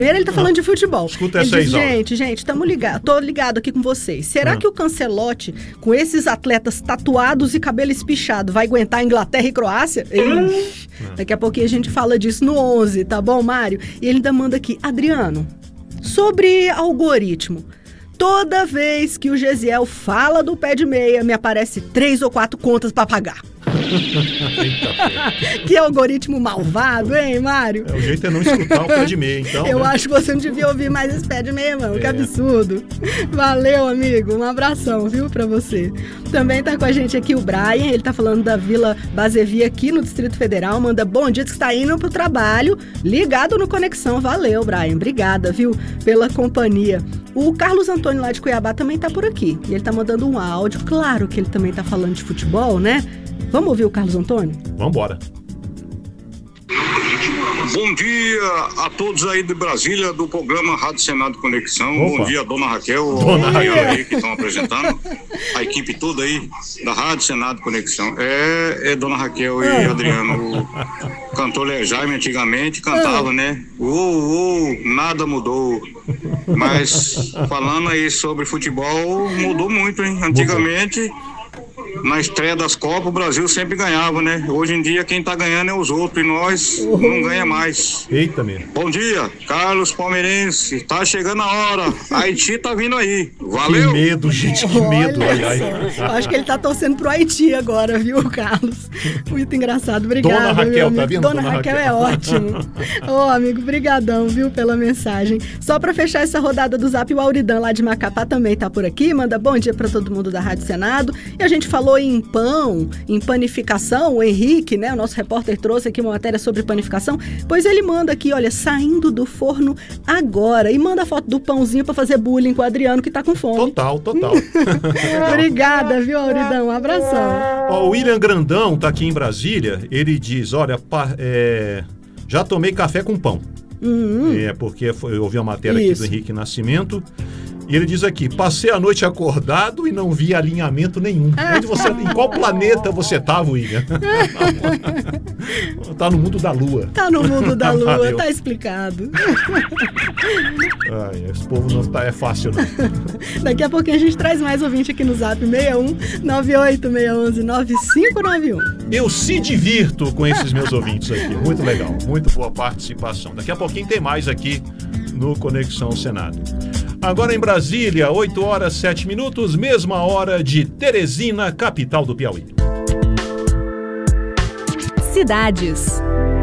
Primeiro ele tá falando de futebol. Escuta ele essa aí, diz, gente, tô ligado aqui com vocês. Será que o Cancelotti, com esses atletas tatuados e cabelo espichado, vai aguentar Inglaterra e Croácia? Daqui a pouquinho a gente fala disso no 11, tá bom, Mário? E ele ainda manda aqui, Adriano, sobre algoritmo. Toda vez que o Gesiel fala do pé de meia, me aparece 3 ou 4 contas pra pagar. Que algoritmo malvado, hein, Mário? O jeito é não escutar o pé de meia, então. Eu acho que você não devia ouvir mais esse pé de meia, não. Que absurdo. Valeu, amigo. Um abração, viu, pra você. Também tá com a gente aqui o Brian. Ele tá falando da Vila Basevi aqui no Distrito Federal. Manda bom dia, que está indo pro trabalho. Ligado no Conexão. Valeu, Brian. Obrigada, viu, pela companhia. O Carlos Antônio lá de Cuiabá também tá por aqui. E ele tá mandando um áudio. Claro que ele também tá falando de futebol, né? Vamos ouvir o Carlos Antônio? Vamos embora. Bom dia a todos aí de Brasília, do programa Rádio Senado Conexão. Opa. Bom dia, dona Raquel, Dona Raquel aí que estão apresentando, a equipe toda aí da Rádio Senado Conexão. É dona Raquel e Adriano. O cantor Léo Jaime antigamente cantava, né? Nada mudou. Mas falando aí sobre futebol, mudou muito, hein? Antigamente, na estreia das Copas, o Brasil sempre ganhava, né? Hoje em dia, quem tá ganhando é os outros e nós não ganha mais. Eita, mesmo. Bom dia, Carlos Palmeirense. Tá chegando a hora. Haiti tá vindo aí. Valeu! Que medo, gente, que medo. Eu acho que ele tá torcendo pro Haiti agora, viu, Carlos? Muito engraçado. Obrigado, Dona Raquel, tá vendo? Dona Raquel é ótimo. Amigo, brigadão, viu, pela mensagem. Só pra fechar essa rodada do Zap, o Auridan lá de Macapá também tá por aqui. Manda bom dia pra todo mundo da Rádio Senado. E a gente falou em pão, em panificação. O Henrique, né, o nosso repórter, trouxe aqui uma matéria sobre panificação. Pois ele manda aqui, olha, saindo do forno agora. E manda a foto do pãozinho pra fazer bullying com o Adriano, que tá com fome. Total. Obrigada, viu, Auridão? Um abração. O William Grandão tá aqui em Brasília. Ele diz, olha, já tomei café com pão. Porque eu ouvi a matéria aqui do Henrique Nascimento. E ele diz aqui, passei a noite acordado e não vi alinhamento nenhum. Em qual planeta você estava, William? Tá no mundo da Lua. Tá no mundo da Lua, tá explicado. Esse povo não é fácil, não. Daqui a pouquinho a gente traz mais ouvinte aqui no Zap 61-98-611-9591. Eu se divirto com esses meus ouvintes aqui. Muito legal, muito boa participação. Daqui a pouquinho tem mais aqui no Conexão Senado. Agora em Brasília, 8h07, mesma hora de Teresina, capital do Piauí. Cidades.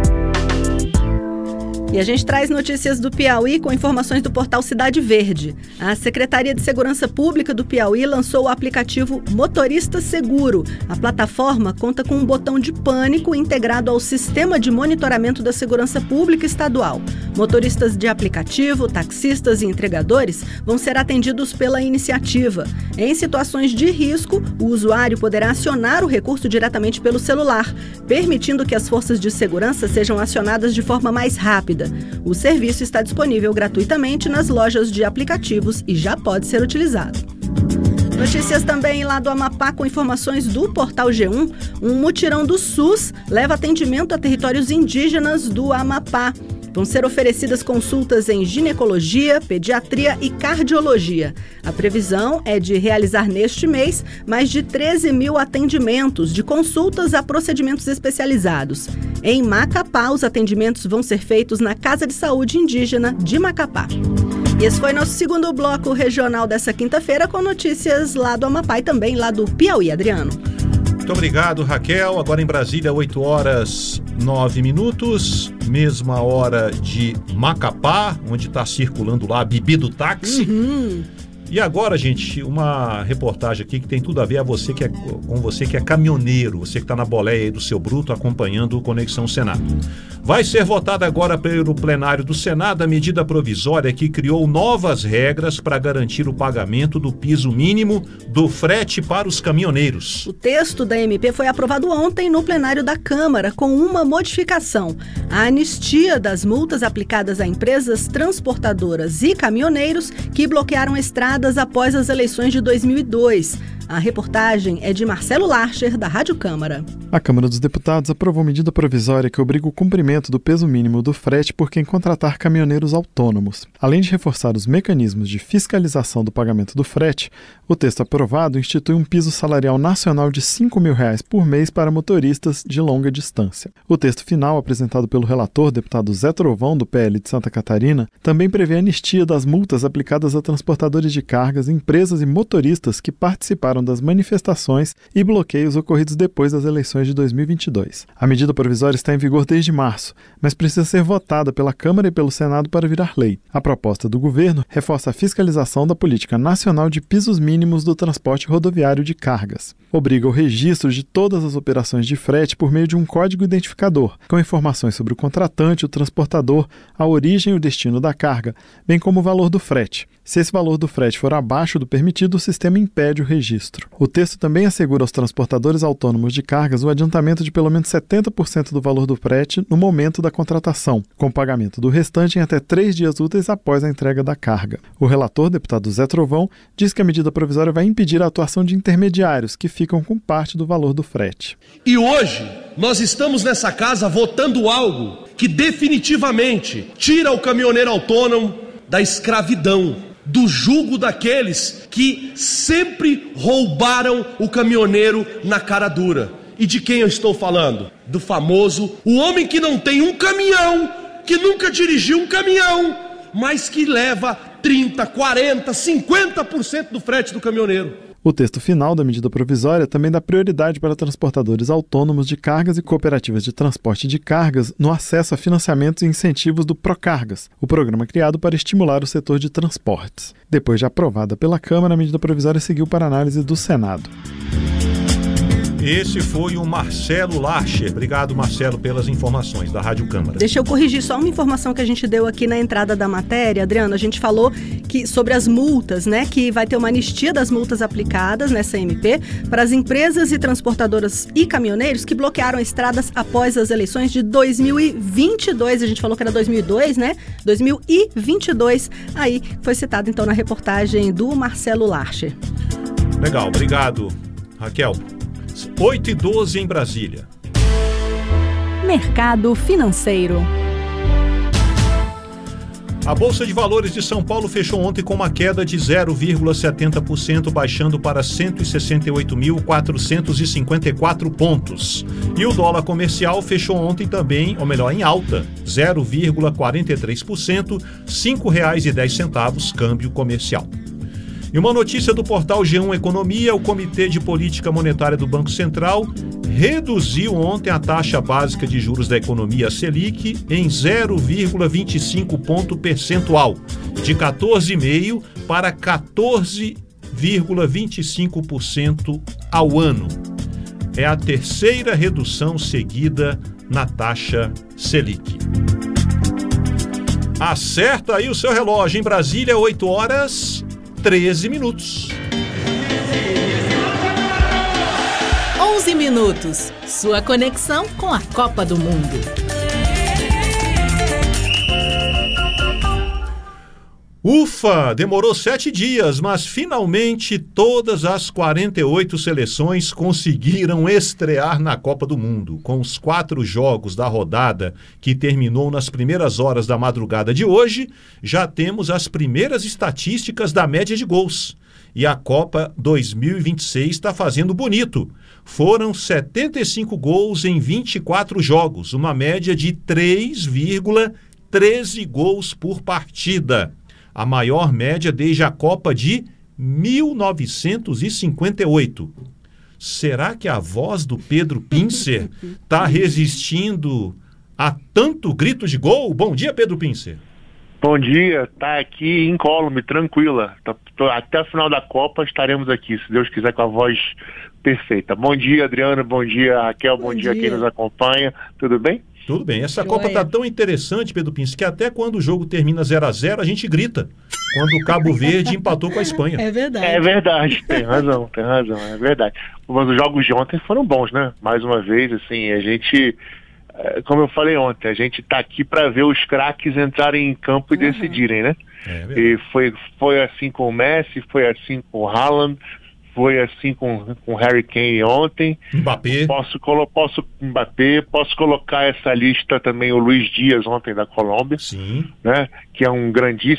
E a gente traz notícias do Piauí com informações do portal Cidade Verde. A Secretaria de Segurança Pública do Piauí lançou o aplicativo Motorista Seguro. A plataforma conta com um botão de pânico integrado ao Sistema de Monitoramento da Segurança Pública Estadual. Motoristas de aplicativo, taxistas e entregadores vão ser atendidos pela iniciativa. Em situações de risco, o usuário poderá acionar o recurso diretamente pelo celular, permitindo que as forças de segurança sejam acionadas de forma mais rápida. O serviço está disponível gratuitamente nas lojas de aplicativos e já pode ser utilizado. Notícias também lá do Amapá com informações do Portal G1. Um mutirão do SUS leva atendimento a territórios indígenas do Amapá. Vão ser oferecidas consultas em ginecologia, pediatria e cardiologia. A previsão é de realizar neste mês mais de 13 mil atendimentos, de consultas a procedimentos especializados. Em Macapá, os atendimentos vão ser feitos na Casa de Saúde Indígena de Macapá. E esse foi nosso segundo bloco regional dessa quinta-feira, com notícias lá do Amapá e também lá do Piauí. Adriano. Muito obrigado, Raquel. Agora em Brasília, 8h09, mesma hora de Macapá, onde está circulando lá a Bibi do táxi. E agora, gente, uma reportagem aqui que tem tudo a ver com você que é caminhoneiro, você que está na boleia aí do seu bruto acompanhando o Conexão Senado. Vai ser votada agora pelo plenário do Senado a medida provisória que criou novas regras para garantir o pagamento do piso mínimo do frete para os caminhoneiros. O texto da MP foi aprovado ontem no plenário da Câmara com uma modificação. A anistia das multas aplicadas a empresas transportadoras e caminhoneiros que bloquearam estradas após as eleições de 2002. A reportagem é de Marcelo Larcher, da Rádio Câmara. A Câmara dos Deputados aprovou medida provisória que obriga o cumprimento do peso mínimo do frete por quem contratar caminhoneiros autônomos. Além de reforçar os mecanismos de fiscalização do pagamento do frete, o texto aprovado institui um piso salarial nacional de R$ 5.000 por mês para motoristas de longa distância. O texto final, apresentado pelo relator, deputado Zé Trovão, do PL de Santa Catarina, também prevê a anistia das multas aplicadas a transportadores de cargas, empresas e motoristas que participaram das manifestações e bloqueios ocorridos depois das eleições de 2022. A medida provisória está em vigor desde março, mas precisa ser votada pela Câmara e pelo Senado para virar lei. A proposta do governo reforça a fiscalização da Política Nacional de Pisos Mínimos do Transporte Rodoviário de Cargas. Obriga o registro de todas as operações de frete por meio de um código identificador, com informações sobre o contratante, o transportador, a origem e o destino da carga, bem como o valor do frete. Se esse valor do frete for abaixo do permitido, o sistema impede o registro. O texto também assegura aos transportadores autônomos de cargas o adiantamento de pelo menos 70% do valor do frete no momento da contratação, com pagamento do restante em até 3 dias úteis após a entrega da carga. O relator, deputado Zé Trovão, diz que a medida provisória vai impedir a atuação de intermediários que ficam com parte do valor do frete. E hoje nós estamos nessa casa votando algo que definitivamente tira o caminhoneiro autônomo da escravidão, do jugo daqueles que sempre roubaram o caminhoneiro na cara dura. E de quem eu estou falando? Do famoso, o homem que não tem um caminhão, que nunca dirigiu um caminhão, mas que leva 30, 40, 50% do frete do caminhoneiro. O texto final da medida provisória também dá prioridade para transportadores autônomos de cargas e cooperativas de transporte de cargas no acesso a financiamentos e incentivos do Procargas, o programa criado para estimular o setor de transportes. Depois de aprovada pela Câmara, a medida provisória seguiu para análise do Senado. Esse foi o Marcelo Larcher. Obrigado, Marcelo, pelas informações da Rádio Câmara. Deixa eu corrigir só uma informação que a gente deu aqui na entrada da matéria, Adriano. A gente falou que sobre as multas, né? Que vai ter uma anistia das multas aplicadas nessa MP para as empresas e transportadoras e caminhoneiros que bloquearam estradas após as eleições de 2022. A gente falou que era 2002, né? 2022. Aí foi citado, então, na reportagem do Marcelo Larcher. Legal, obrigado, Raquel. 8h12 em Brasília. Mercado financeiro. A Bolsa de Valores de São Paulo fechou ontem com uma queda de 0,70%, baixando para 168.454 pontos. E o dólar comercial fechou ontem também, ou melhor, em alta, 0,43%, R$ 5,10, câmbio comercial. E uma notícia do portal G1 Economia: o Comitê de Política Monetária do Banco Central reduziu ontem a taxa básica de juros da economia Selic em 0,25 ponto percentual, de 14,5% para 14,25% ao ano. É a terceira redução seguida na taxa Selic. Acerta aí o seu relógio. Em Brasília, 8h13. Minutos. Sua conexão com a Copa do Mundo. Ufa! Demorou 7 dias, mas finalmente todas as 48 seleções conseguiram estrear na Copa do Mundo. Com os 4 jogos da rodada que terminou nas primeiras horas da madrugada de hoje, já temos as primeiras estatísticas da média de gols. E a Copa 2026 está fazendo bonito. Foram 75 gols em 24 jogos, uma média de 3,13 gols por partida. A maior média desde a Copa de 1958. Será que a voz do Pedro Pincer está resistindo a tanto grito de gol? Bom dia, Pedro Pincer. Bom dia, tá aqui incólume, tranquila. Até o final da Copa estaremos aqui, se Deus quiser, com a voz perfeita. Bom dia, Adriano, bom dia, Raquel, bom dia a quem nos acompanha. Tudo bem? Tudo bem. Essa Copa tá tão interessante, Pedro Pincer, que até quando o jogo termina 0-0, a gente grita. Quando o Cabo Verde empatou com a Espanha. É verdade. É verdade, tem razão, é verdade. Mas os jogos de ontem foram bons, né? Mais uma vez, assim, a gente... Como eu falei ontem, a gente está aqui para ver os craques entrarem em campo e decidirem, né? E foi assim com o Messi, foi assim com o Haaland, foi assim com Harry Kane ontem. Mbappé. Posso colocar essa lista também o Luiz Dias ontem da Colômbia, Sim. né? Que é um grandíssimo